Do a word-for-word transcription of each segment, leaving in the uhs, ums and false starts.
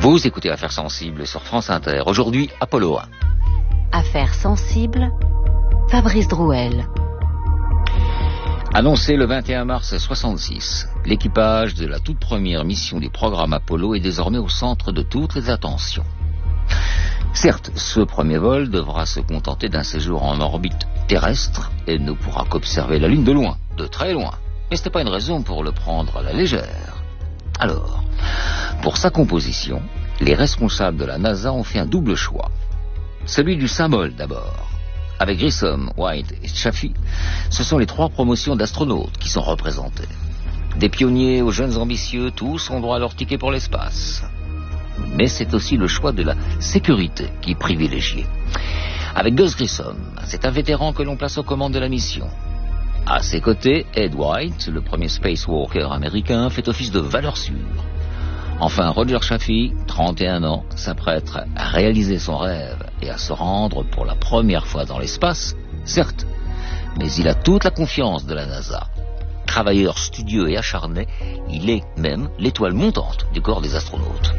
Vous écoutez Affaires sensibles sur France Inter. Aujourd'hui, Apollo un. Affaires sensibles, Fabrice Drouel. Annoncé le vingt et un mars soixante-six, l'équipage de la toute première mission du programme Apollo est désormais au centre de toutes les attentions. Certes, ce premier vol devra se contenter d'un séjour en orbite terrestre et ne pourra qu'observer la Lune de loin, de très loin. Mais ce n'est pas une raison pour le prendre à la légère. Alors, pour sa composition, les responsables de la NASA ont fait un double choix. Celui du symbole d'abord. Avec Grissom, White et Chaffee, ce sont les trois promotions d'astronautes qui sont représentées. Des pionniers aux jeunes ambitieux, tous ont droit à leur ticket pour l'espace. Mais c'est aussi le choix de la sécurité qui est privilégié. Avec Gus Grissom, c'est un vétéran que l'on place aux commandes de la mission. À ses côtés, Ed White, le premier spacewalker américain, fait office de valeur sûre. Enfin, Roger Chaffee, trente et un ans, s'apprête à réaliser son rêve et à se rendre pour la première fois dans l'espace, certes, mais il a toute la confiance de la NASA. Travailleur studieux et acharné, il est même l'étoile montante du corps des astronautes.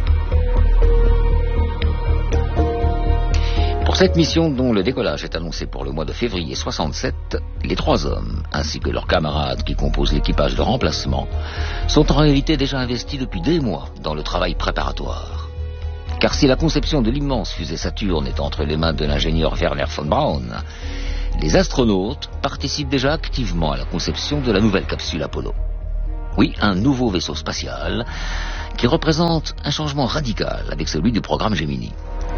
Pour cette mission, dont le décollage est annoncé pour le mois de février soixante-sept, les trois hommes, ainsi que leurs camarades qui composent l'équipage de remplacement, sont en réalité déjà investis depuis des mois dans le travail préparatoire. Car si la conception de l'immense fusée Saturne est entre les mains de l'ingénieur Werner von Braun, les astronautes participent déjà activement à la conception de la nouvelle capsule Apollo. Oui, un nouveau vaisseau spatial qui représente un changement radical avec celui du programme Gemini.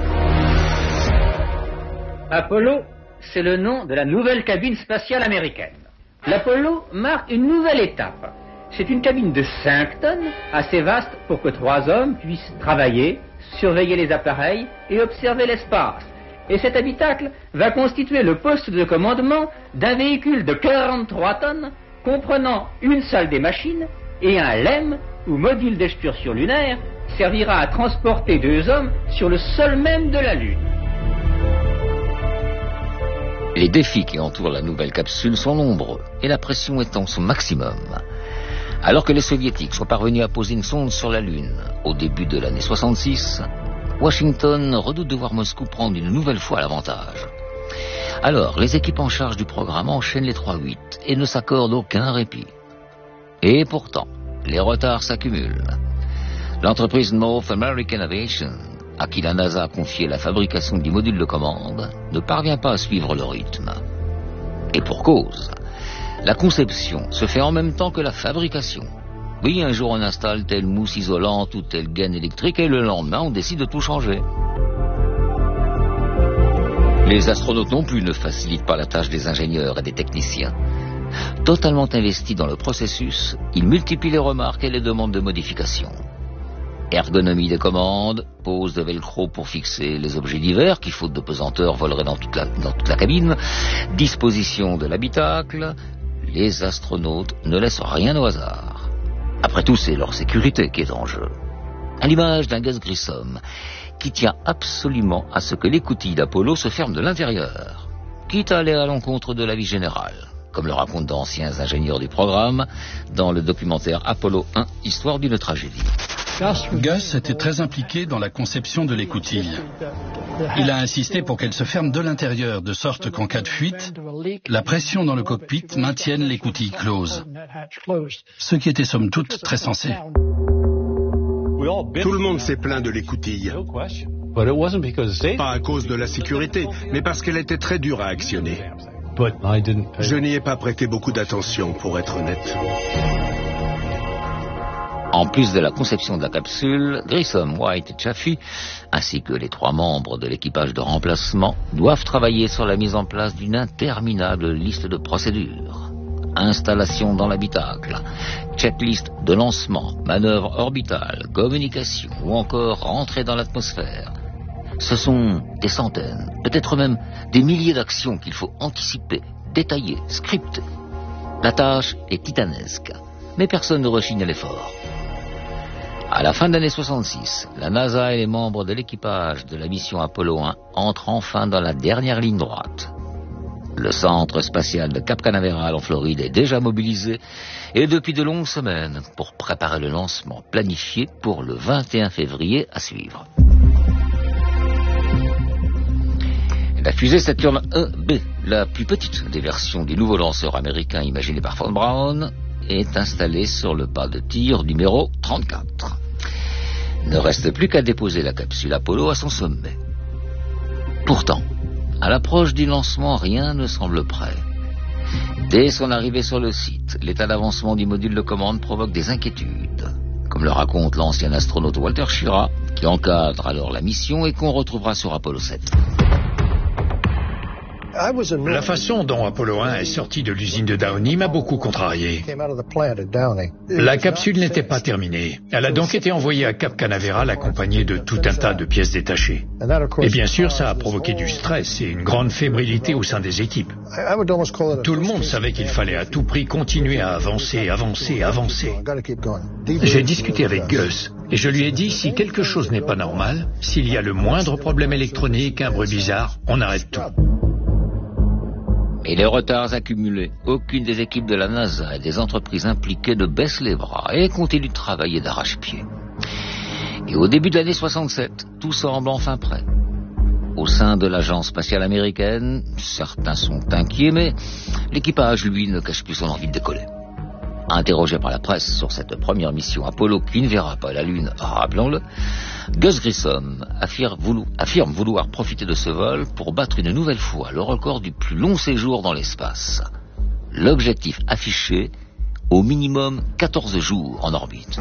Apollo, c'est le nom de la nouvelle cabine spatiale américaine. L'Apollo marque une nouvelle étape. C'est une cabine de cinq tonnes, assez vaste pour que trois hommes puissent travailler, surveiller les appareils et observer l'espace. Et cet habitacle va constituer le poste de commandement d'un véhicule de quarante-trois tonnes, comprenant une salle des machines et un L E M, ou module d'excursion lunaire, servira à transporter deux hommes sur le sol même de la Lune. Les défis qui entourent la nouvelle capsule sont nombreux et la pression est en son maximum. Alors que les soviétiques sont parvenus à poser une sonde sur la Lune au début de l'année soixante-six, Washington redoute de voir Moscou prendre une nouvelle fois l'avantage. Alors, les équipes en charge du programme enchaînent les trois huit et ne s'accordent aucun répit. Et pourtant, les retards s'accumulent. L'entreprise North American Aviation, à qui la NASA a confié la fabrication du module de commande, ne parvient pas à suivre le rythme. Et pour cause, la conception se fait en même temps que la fabrication. Oui, un jour on installe telle mousse isolante ou telle gaine électrique et le lendemain on décide de tout changer. Les astronautes non plus ne facilitent pas la tâche des ingénieurs et des techniciens. Totalement investis dans le processus, ils multiplient les remarques et les demandes de modification. Ergonomie des commandes, pose de velcro pour fixer les objets divers qui, faute de pesanteur, voleraient dans toute la, dans toute la cabine, disposition de l'habitacle, les astronautes ne laissent rien au hasard. Après tout, c'est leur sécurité qui est en jeu. À l'image d'un Gus Grissom, qui tient absolument à ce que l'écoutille d'Apollo se ferme de l'intérieur, quitte à aller à l'encontre de la vie générale, comme le racontent d'anciens ingénieurs du programme dans le documentaire Apollo un, Histoire d'une tragédie. Gus était très impliqué dans la conception de l'écoutille. Il a insisté pour qu'elle se ferme de l'intérieur, de sorte qu'en cas de fuite, la pression dans le cockpit maintienne l'écoutille close. Ce qui était somme toute très sensé. Tout le monde s'est plaint de l'écoutille. Pas à cause de la sécurité, mais parce qu'elle était très dure à actionner. Je n'y ai pas prêté beaucoup d'attention, pour être honnête. En plus de la conception de la capsule, Grissom, White et Chaffee, ainsi que les trois membres de l'équipage de remplacement, doivent travailler sur la mise en place d'une interminable liste de procédures. Installation dans l'habitacle, checklist de lancement, manœuvre orbitale, communication ou encore rentrée dans l'atmosphère. Ce sont des centaines, peut-être même des milliers d'actions qu'il faut anticiper, détailler, scripter. La tâche est titanesque, mais personne ne rechigne à l'effort. À la fin de l'année soixante-six, la NASA et les membres de l'équipage de la mission Apollo un entrent enfin dans la dernière ligne droite. Le centre spatial de Cap Canaveral en Floride est déjà mobilisé et depuis de longues semaines pour préparer le lancement planifié pour le vingt et un février à suivre. La fusée Saturn un B, la plus petite des versions du nouveau lanceur américain imaginé par Von Braun, est installée sur le pas de tir numéro trente-quatre. Ne reste plus qu'à déposer la capsule Apollo à son sommet. Pourtant, à l'approche du lancement, rien ne semble prêt. Dès son arrivée sur le site, l'état d'avancement du module de commande provoque des inquiétudes, comme le raconte l'ancien astronaute Walter Schirra, qui encadre alors la mission et qu'on retrouvera sur Apollo sept. La façon dont Apollo un est sorti de l'usine de Downey m'a beaucoup contrarié. La capsule n'était pas terminée. Elle a donc été envoyée à Cap Canaveral accompagnée de tout un tas de pièces détachées. Et bien sûr, ça a provoqué du stress et une grande fébrilité au sein des équipes. Tout le monde savait qu'il fallait à tout prix continuer à avancer, avancer, avancer. J'ai discuté avec Gus et je lui ai dit, si quelque chose n'est pas normal, s'il y a le moindre problème électronique, un bruit bizarre, on arrête tout. Et les retards accumulés, aucune des équipes de la NASA et des entreprises impliquées ne baisse les bras et continue de travailler d'arrache-pied. Et au début de l'année soixante-sept, tout semble enfin prêt. Au sein de l'agence spatiale américaine, certains sont inquiets, mais l'équipage, lui, ne cache plus son envie de décoller. Interrogé par la presse sur cette première mission Apollo qui ne verra pas la Lune, rappelons-le, Gus Grissom affirme vouloir, affirme vouloir profiter de ce vol pour battre une nouvelle fois le record du plus long séjour dans l'espace. L'objectif affiché, au minimum quatorze jours en orbite.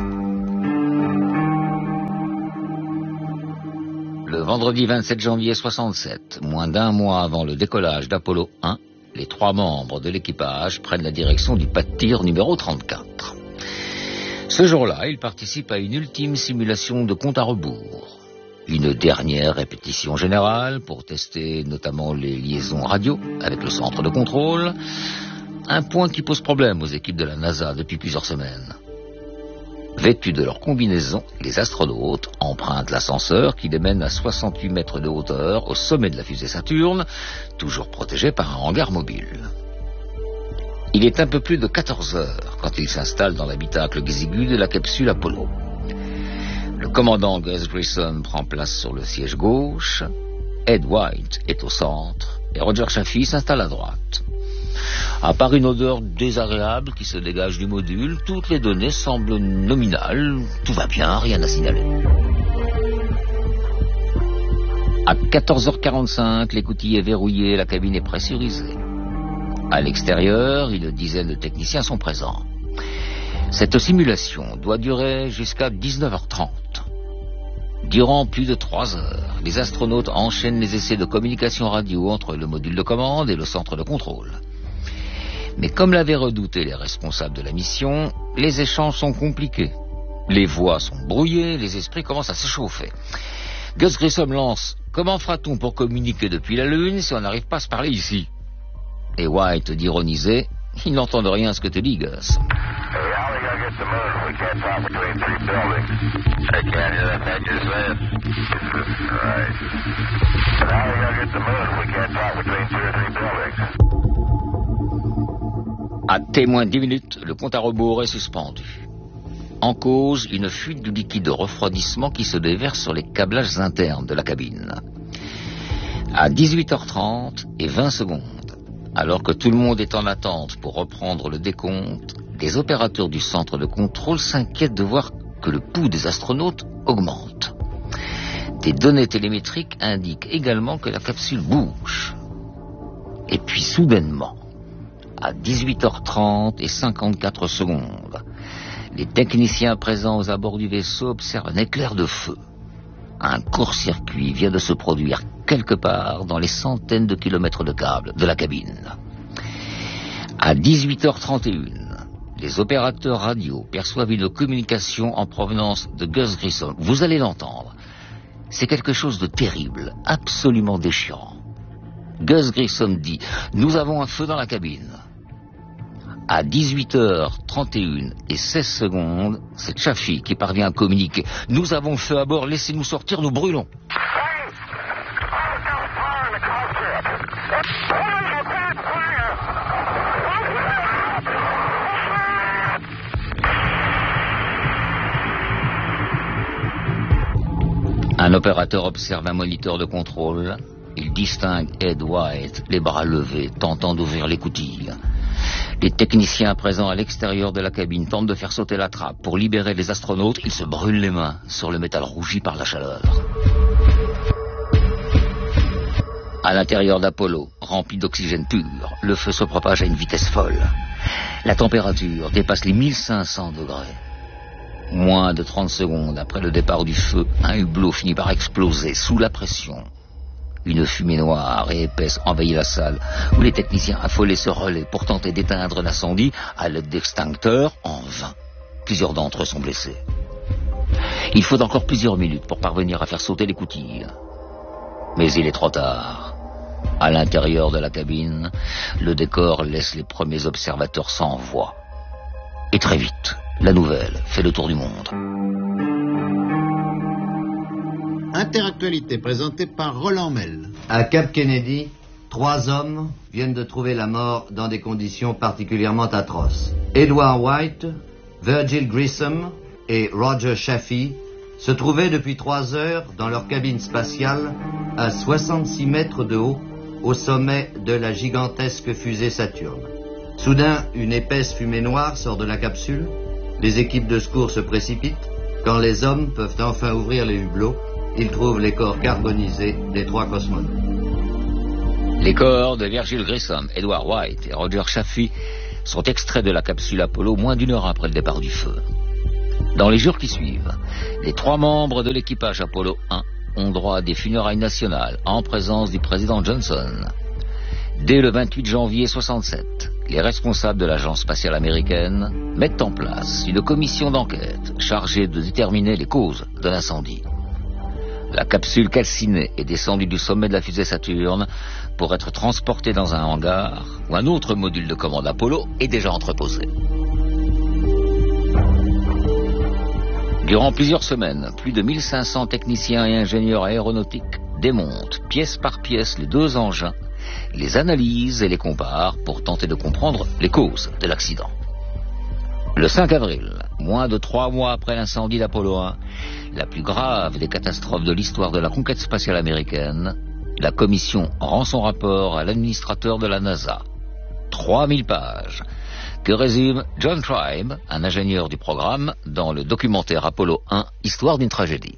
Le vendredi vingt-sept janvier soixante-sept, moins d'un mois avant le décollage d'Apollo un, les trois membres de l'équipage prennent la direction du pas de tir numéro trente-quatre. Ce jour-là, ils participent à une ultime simulation de compte à rebours. Une dernière répétition générale pour tester notamment les liaisons radio avec le centre de contrôle, un point qui pose problème aux équipes de la NASA depuis plusieurs semaines. Vêtus de leur combinaison, les astronautes empruntent l'ascenseur qui les mène à soixante-huit mètres de hauteur au sommet de la fusée Saturne, toujours protégé par un hangar mobile. Il est un peu plus de quatorze heures quand ils s'installent dans l'habitacle exigu de la capsule Apollo. Le commandant Gus Grissom prend place sur le siège gauche, Ed White est au centre et Roger Chaffee s'installe à droite. À part une odeur désagréable qui se dégage du module, toutes les données semblent nominales, tout va bien, rien à signaler. À quatorze heures quarante-cinq, l'écoutille est verrouillée, la cabine est pressurisée. À l'extérieur, une dizaine de techniciens sont présents. Cette simulation doit durer jusqu'à dix-neuf heures trente. Durant plus de trois heures, les astronautes enchaînent les essais de communication radio entre le module de commande et le centre de contrôle. Mais comme l'avaient redouté les responsables de la mission, les échanges sont compliqués. Les voix sont brouillées, les esprits commencent à s'échauffer. Gus Grissom lance « Comment fera-t-on pour communiquer depuis la Lune si on n'arrive pas à se parler ici ?» Et White d'ironiser « Ils n'entendent rien à ce que te dit, Gus. » À témoin dix minutes, le compte à rebours est suspendu. En cause, une fuite du liquide de refroidissement qui se déverse sur les câblages internes de la cabine. À dix-huit heures trente et vingt secondes, alors que tout le monde est en attente pour reprendre le décompte, les opérateurs du centre de contrôle s'inquiètent de voir que le pouls des astronautes augmente. Des données télémétriques indiquent également que la capsule bouge. Et puis soudainement, à dix-huit heures trente et cinquante-quatre secondes, les techniciens présents aux abords du vaisseau observent un éclair de feu. Un court-circuit vient de se produire quelque part dans les centaines de kilomètres de câbles de la cabine. À dix-huit heures trente et une, les opérateurs radio perçoivent une communication en provenance de Gus Grissom. Vous allez l'entendre. C'est quelque chose de terrible, absolument déchirant. Gus Grissom dit « Nous avons un feu dans la cabine ». À dix-huit heures trente et une et seize secondes, c'est Chaffee qui parvient à communiquer. « Nous avons feu à bord, laissez-nous sortir, nous brûlons ». Un opérateur observe un moniteur de contrôle. Il distingue Ed White, les bras levés, tentant d'ouvrir l'écoutille. Les techniciens présents à l'extérieur de la cabine tentent de faire sauter la trappe. Pour libérer les astronautes, ils se brûlent les mains sur le métal rougi par la chaleur. À l'intérieur d'Apollo, rempli d'oxygène pur, le feu se propage à une vitesse folle. La température dépasse les mille cinq cents degrés. Moins de trente secondes après le départ du feu, un hublot finit par exploser sous la pression. Une fumée noire et épaisse envahit la salle, où les techniciens affolés se relaient pour tenter d'éteindre l'incendie à l'aide d'extincteurs en vain. Plusieurs d'entre eux sont blessés. Il faut encore plusieurs minutes pour parvenir à faire sauter l'écoutille. Mais il est trop tard. À l'intérieur de la cabine, le décor laisse les premiers observateurs sans voix. Et très vite, la nouvelle fait le tour du monde. Interactualité présentée par Roland Mel. À Cap Kennedy, trois hommes viennent de trouver la mort dans des conditions particulièrement atroces. Edward White, Virgil Grissom et Roger Chaffee se trouvaient depuis trois heures dans leur cabine spatiale à soixante-six mètres de haut au sommet de la gigantesque fusée Saturne. Soudain, une épaisse fumée noire sort de la capsule. Les équipes de secours se précipitent. Quand les hommes peuvent enfin ouvrir les hublots, ils trouvent les corps carbonisés des trois cosmonautes. Les corps de Virgil Grissom, Edward White et Roger Chaffee sont extraits de la capsule Apollo moins d'une heure après le départ du feu. Dans les jours qui suivent, les trois membres de l'équipage Apollo un ont droit à des funérailles nationales en présence du président Johnson. Dès le vingt-huit janvier soixante-sept, les responsables de l'agence spatiale américaine mettent en place une commission d'enquête chargée de déterminer les causes de l'incendie. La capsule calcinée est descendue du sommet de la fusée Saturne pour être transportée dans un hangar où un autre module de commande Apollo est déjà entreposé. Durant plusieurs semaines, plus de mille cinq cents techniciens et ingénieurs aéronautiques démontent pièce par pièce les deux engins, les analysent et les comparent pour tenter de comprendre les causes de l'accident. Le cinq avril, moins de trois mois après l'incendie d'Apollo un, la plus grave des catastrophes de l'histoire de la conquête spatiale américaine, la commission rend son rapport à l'administrateur de la NASA. trois mille pages, que résume John Tribe, un ingénieur du programme, dans le documentaire Apollo un, Histoire d'une tragédie.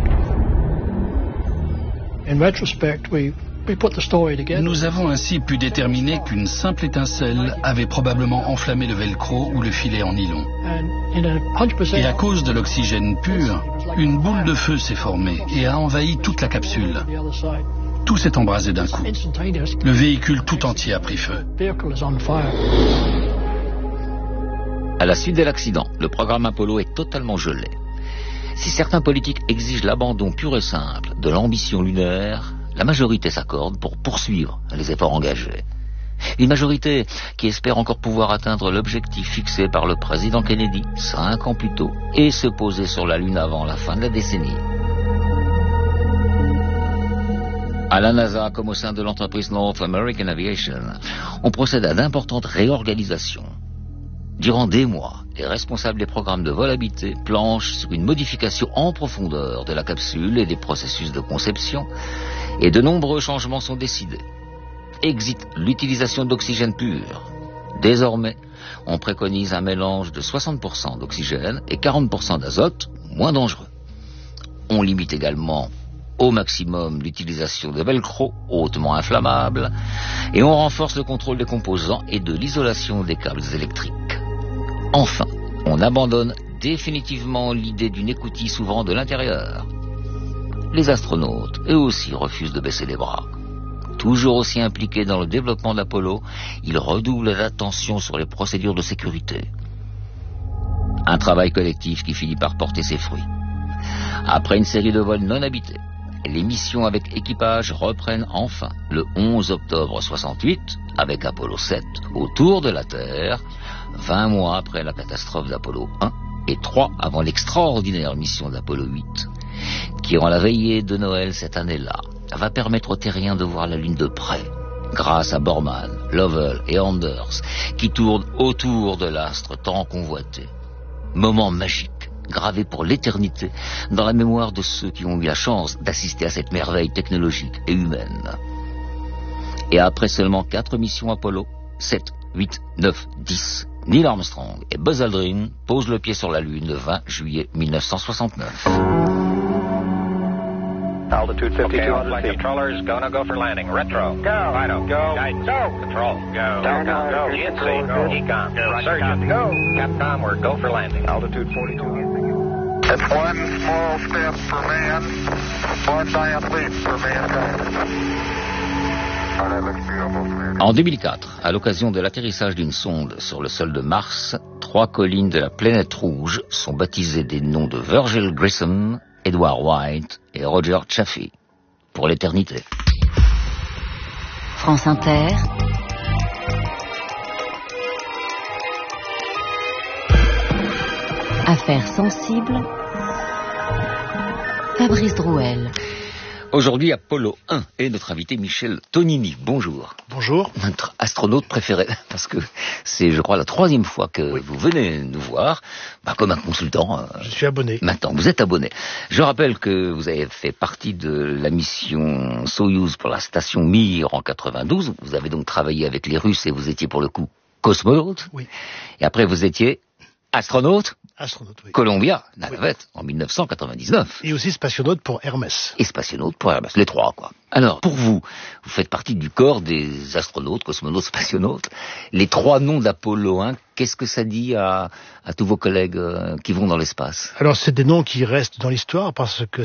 In retrospect, we Nous avons ainsi pu déterminer qu'une simple étincelle avait probablement enflammé le velcro ou le filet en nylon. Et à cause de l'oxygène pur, une boule de feu s'est formée et a envahi toute la capsule. Tout s'est embrasé d'un coup. Le véhicule tout entier a pris feu. À la suite de l'accident, le programme Apollo est totalement gelé. Si certains politiques exigent l'abandon pur et simple de l'ambition lunaire, la majorité s'accorde pour poursuivre les efforts engagés. Une majorité qui espère encore pouvoir atteindre l'objectif fixé par le président Kennedy cinq ans plus tôt et se poser sur la Lune avant la fin de la décennie. À la NASA, comme au sein de l'entreprise North American Aviation, on procède à d'importantes réorganisations. Durant des mois, les responsables des programmes de vol habité planchent sur une modification en profondeur de la capsule et des processus de conception, et de nombreux changements sont décidés. Exit l'utilisation d'oxygène pur. Désormais, on préconise un mélange de soixante pour cent d'oxygène et quarante pour cent d'azote, moins dangereux. On limite également au maximum l'utilisation de velcro, hautement inflammable, et on renforce le contrôle des composants et de l'isolation des câbles électriques. Enfin, on abandonne définitivement l'idée d'une écoutille s'ouvrant de l'intérieur. Les astronautes, eux aussi, refusent de baisser les bras. Toujours aussi impliqués dans le développement d'Apollo, ils redoublent l'attention sur les procédures de sécurité. Un travail collectif qui finit par porter ses fruits. Après une série de vols non habités, les missions avec équipage reprennent enfin le onze octobre soixante-huit avec Apollo sept autour de la Terre, vingt mois après la catastrophe d'Apollo un et trois avant l'extraordinaire mission d'Apollo huit, qui rend la veillée de Noël cette année-là, va permettre aux terriens de voir la Lune de près, grâce à Borman, Lovell et Anders, qui tournent autour de l'astre tant convoité. Moment magique gravé pour l'éternité dans la mémoire de ceux qui ont eu la chance d'assister à cette merveille technologique et humaine. Et après seulement quatre missions Apollo, sept, huit, neuf, dix, Neil Armstrong et Buzz Aldrin posent le pied sur la Lune le vingt juillet mille neuf cent soixante-neuf. Altitude fifty-two hundred feet. Controllers, go, no, go for landing. Retro. Go. Rhino. Go. Guidance. Go. Control. Go. Telcom. Go. G N C. Go. Ecom. Go. Surgeon. Go. Capcom, we're go for landing. Altitude forty-two hundred feet. It's one small step for man, one giant leap for mankind. En deux mille quatre, à l'occasion de l'atterrissage d'une sonde sur le sol de Mars, trois collines de la planète rouge sont baptisées des noms de Virgil Grissom, Edward White et Roger Chaffee, pour l'éternité. France Inter. Affaires sensibles. Fabrice Drouel. Aujourd'hui, Apollo un et notre invité Michel Tonini. Bonjour. Bonjour. Notre astronaute préféré, parce que c'est, je crois, la troisième fois que oui. vous venez nous voir, bah, comme un consultant. Je suis abonné. Maintenant, vous êtes abonné. Je rappelle que vous avez fait partie de la mission Soyouz pour la station Mir en quatre-vingt-douze. Vous avez donc travaillé avec les Russes et vous étiez pour le coup cosmonaute. Oui. Et après, vous étiez astronaute. Astronaute, oui. Columbia, navette, oui. En mille neuf cent quatre-vingt-dix-neuf. Et aussi spationaute pour Hermès. Et spationaute pour Hermès, les trois, quoi. Alors, pour vous, vous faites partie du corps des astronautes, cosmonautes, spationautes. Les trois noms d'Apollo un, qu'est-ce que ça dit à, à tous vos collègues euh, qui vont dans l'espace? Alors, c'est des noms qui restent dans l'histoire parce que